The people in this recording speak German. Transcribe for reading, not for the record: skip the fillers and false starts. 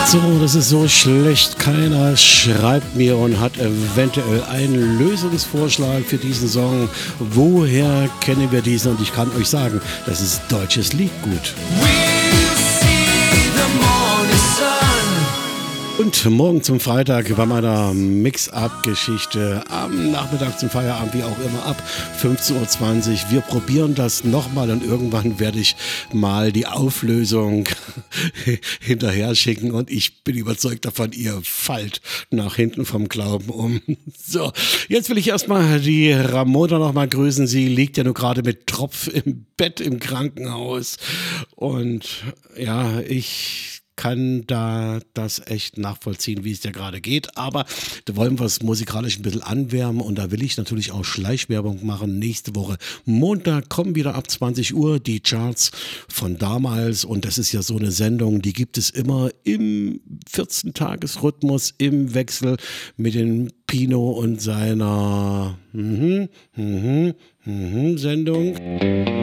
So, das ist so schlecht. Keiner schreibt mir und hat eventuell einen Lösungsvorschlag für diesen Song. Woher kennen wir diesen? Und ich kann euch sagen, das ist deutsches Liedgut. Und morgen zum Freitag bei meiner Mix-Up-Geschichte am Nachmittag zum Feierabend, wie auch immer, ab 15:20 Uhr. Wir probieren das nochmal und irgendwann werde ich mal die Auflösung hinterher schicken und ich bin überzeugt davon, ihr fallt nach hinten vom Glauben um. So, jetzt will ich erstmal die Ramona nochmal grüßen. Sie liegt ja nur gerade mit Tropf im Bett im Krankenhaus und ja, ich kann da das echt nachvollziehen, wie es dir gerade geht. Aber da wollen wir es musikalisch ein bisschen anwärmen und da will ich natürlich auch Schleichwerbung machen. Nächste Woche Montag kommen wieder ab 20 Uhr die Charts von damals und das ist ja so eine Sendung, die gibt es immer im 14-Tages-Rhythmus im Wechsel mit den Pino und seiner Sendung.